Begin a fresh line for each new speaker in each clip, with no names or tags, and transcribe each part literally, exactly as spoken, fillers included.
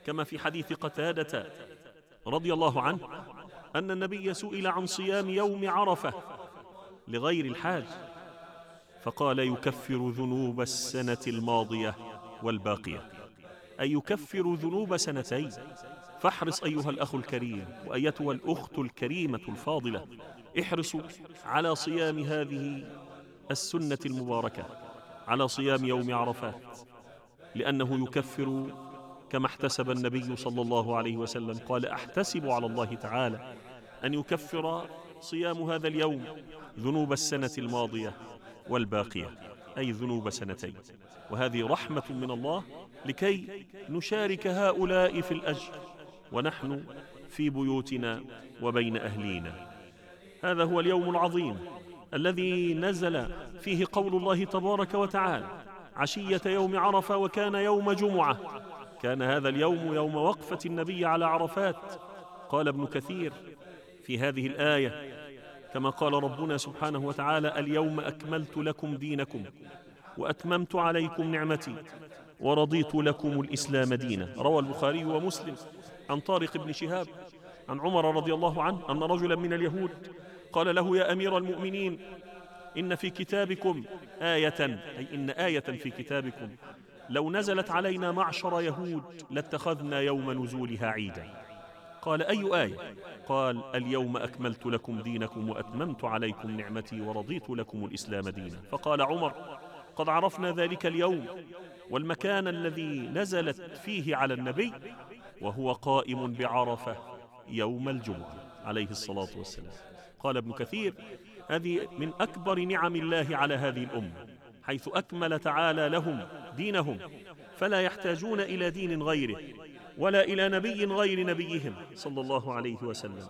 كما في حديث قتادة رضي الله عنه أن النبي سئل عن صيام يوم عرفة لغير الحاج فقال يكفر ذنوب السنة الماضية والباقية، أي يكفر ذنوب سنتين. فاحرص أيها الأخ الكريم وأيتها الأخت الكريمة الفاضلة، احرصوا على صيام هذه السنة المباركة، على صيام يوم عرفات، لأنه يكفر كما احتسب النبي صلى الله عليه وسلم، قال أحتسب على الله تعالى أن يكفر صيام هذا اليوم ذنوب السنة الماضية والباقية، أي ذنوب سنتين. وهذه رحمة من الله لكي نشارك هؤلاء في الأجر ونحن في بيوتنا وبين أهلينا. هذا هو اليوم العظيم الذي نزل فيه قول الله تبارك وتعالى عشية يوم عرفة وكان يوم جمعة. كان هذا اليوم يوم وقفة النبي على عرفات. قال ابن كثير في هذه الآية كما قال ربنا سبحانه وتعالى اليوم أكملت لكم دينكم وأتممت عليكم نعمتي ورضيت لكم الإسلام دينا. روى البخاري ومسلم عن طارق بن شهاب عن عمر رضي الله عنه أن رجلا من اليهود قال له يا أمير المؤمنين إن في كتابكم آية، أي إن آية في كتابكم لو نزلت علينا معشر يهود لاتخذنا يوم نزولها عيدا. قال أي آية؟ قال اليوم أكملت لكم دينكم وأتممت عليكم نعمتي ورضيت لكم الإسلام دينا. فقال عمر قد عرفنا ذلك اليوم والمكان الذي نزلت فيه على النبي وهو قائم بعرفة يوم الجمعة عليه الصلاة والسلام. قال ابن كثير هذه من أكبر نعم الله على هذه الأمة، حيث أكمل تعالى لهم دينهم فلا يحتاجون إلى دين غيره ولا إلى نبي غير نبيهم صلى الله عليه وسلم.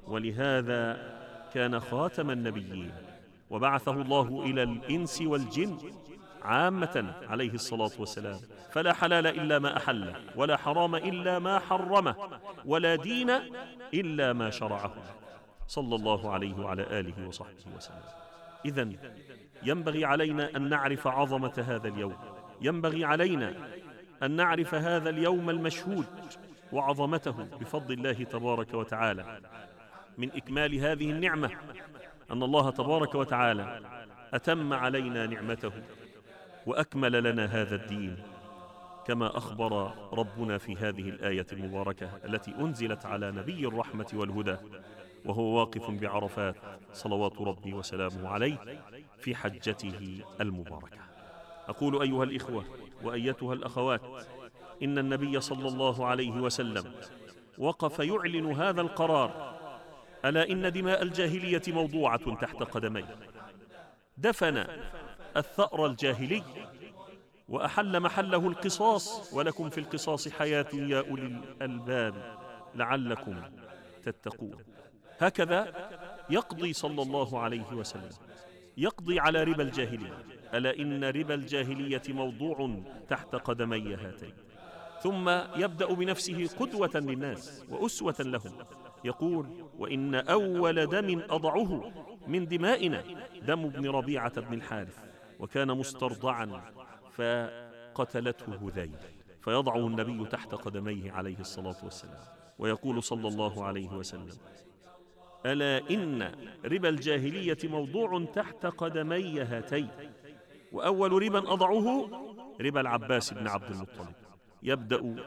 ولهذا كان خاتم النبيين وبعثه الله إلى الإنس والجن عامة عليه الصلاة والسلام، فلا حلال إلا ما أحله ولا حرام إلا ما حرمه ولا دين إلا ما شرعه صلى الله عليه وعلى آله وصحبه وسلم. إذن ينبغي علينا أن نعرف عظمة هذا اليوم، ينبغي علينا أن نعرف هذا اليوم المشهود وعظمته بفضل الله تبارك وتعالى. من إكمال هذه النعمة أن الله تبارك وتعالى أتم علينا نعمته وأكمل لنا هذا الدين كما أخبر ربنا في هذه الآية المباركة التي أنزلت على نبي الرحمة والهدى وهو واقف بعرفات صلوات ربي وسلامه عليه في حجته المباركة. أقول أيها الإخوة وأيتها الأخوات إن النبي صلى الله عليه وسلم وقف يعلن هذا القرار: ألا إن دماء الجاهلية موضوعة تحت قدميه. دفن الثأر الجاهلي وأحل محله القصاص، ولكم في القصاص حياة يا أولي الألباب لعلكم تتقون. هكذا يقضي صلى الله عليه وسلم، يقضي على ربا الجاهلية. ألا إن ربا الجاهلية موضوع تحت قدمي هاتين. ثم يبدأ بنفسه قدوة للناس وأسوة لهم، يقول: وإن أول دم أضعه من دمائنا دم ابن ربيعة بن الحارث، وكان مسترضعا فقتلته هذيل. فيضعه النبي تحت قدميه عليه الصلاة والسلام ويقول صلى الله عليه وسلم: ألا إن ربا الجاهلية موضوع تحت قدمي هاتين، وأول ربا أضعه ربا العباس بن عبد المطلب. يبدأ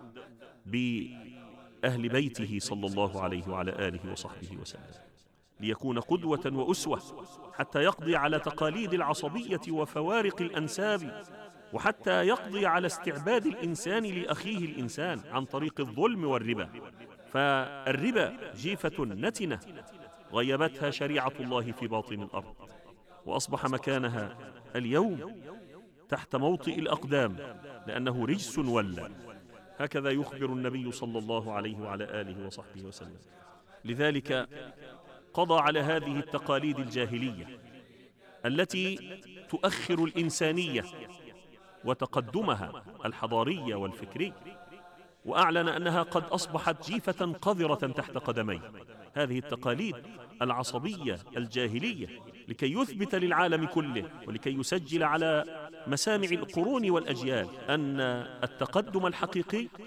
بأهل بيته صلى الله عليه وعلى آله وصحبه وسلم ليكون قدوة وأسوة، حتى يقضي على تقاليد العصبية وفوارق الأنساب، وحتى يقضي على استعباد الإنسان لأخيه الإنسان عن طريق الظلم والربا. فالربا جيفة نتنة غيبتها شريعة الله في باطن الأرض، وأصبح مكانها اليوم تحت موطئ الأقدام لأنه رجس ولى. هكذا يخبر النبي صلى الله عليه وعلى آله وصحبه وسلم. لذلك قضى على هذه التقاليد الجاهلية التي تؤخر الإنسانية وتقدمها الحضاري والفكري، وأعلن أنها قد أصبحت جيفة قذرة تحت قدميه. هذه التقاليد العصبية الجاهلية لكي يثبت للعالم كله ولكي يسجل على مسامع القرون والأجيال أن التقدم الحقيقي